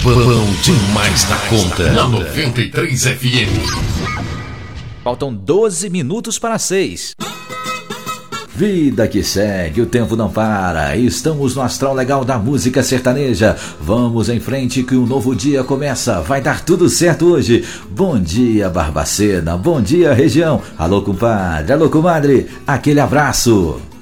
Bom demais da conta. Na 93 FM. Faltam 12 minutos para 6. Vida que segue, o tempo não para. Estamos no astral legal da música sertaneja. Vamos em frente que um novo dia começa. Vai dar tudo certo hoje. Bom dia, Barbacena. Bom dia, região. Alô, compadre. Alô, comadre. Aquele abraço.